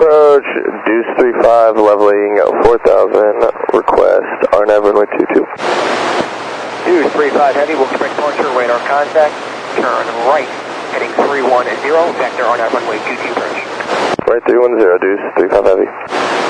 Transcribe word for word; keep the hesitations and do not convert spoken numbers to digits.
approach, Deuce three five, leveling four thousand, request R N A V runway two two. Deuce three five Heavy, will expect departure, radar contact, turn right, heading three one zero, vector R N A V runway two two approach. Right three one zero, Deuce three five Heavy.